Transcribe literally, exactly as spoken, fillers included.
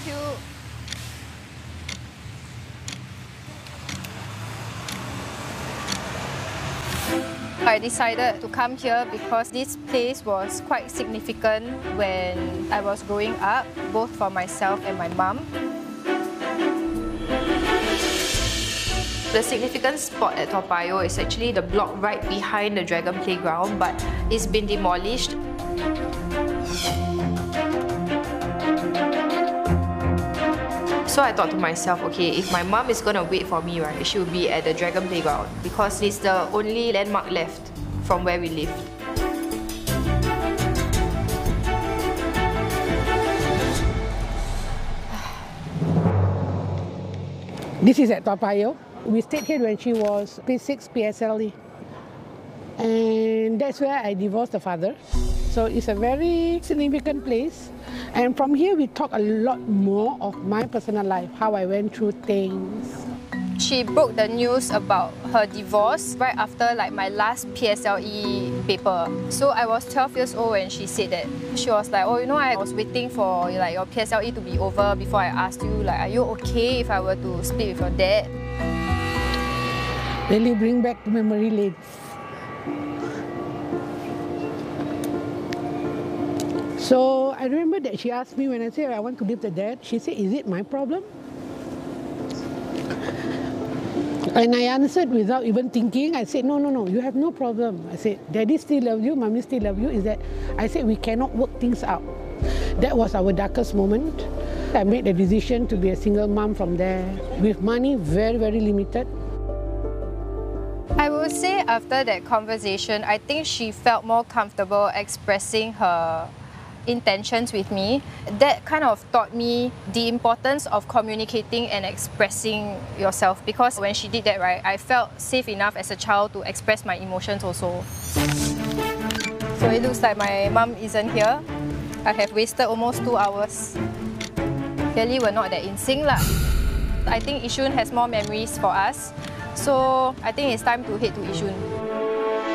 you. I decided to come here because this place was quite significant when I was growing up, both for myself and my mum. The significant spot at Toa Payoh is actually the block right behind the Dragon Playground, but it's been demolished. So I thought to myself, okay, if my mum is gonna wait for me, right, she will be at the Dragon Playground because it's the only landmark left from where we lived. This is at Toa Payoh. We stayed here when she was P six P S L E. And that's where I divorced the father. So it's a very significant place. And from here we talk a lot more of my personal life, how I went through things. She broke the news about her divorce right after like my last P S L E paper. So I was twelve years old when she said that. She was like, oh, you know, I was waiting for like your P S L E to be over before I asked you, like, are you okay if I were to split with your dad? Really bring back the memory lane. So I remember that she asked me when I said I want to leave the dad, she said, is it my problem? And I answered without even thinking. I said, no, no, no, you have no problem. I said, Daddy still love you, Mommy still love you. Is that, I said, we cannot work things out. That was our darkest moment. I made the decision to be a single mom from there, with money very, very limited. I would say after that conversation, I think she felt more comfortable expressing her intentions with me. That kind of taught me the importance of communicating and expressing yourself, because when she did that, right, I felt safe enough as a child to express my emotions also. So it looks like my mum isn't here. I have wasted almost two hours. Clearly we're not that in sync lah. I think Yishun has more memories for us. So I think it's time to head to Yishun.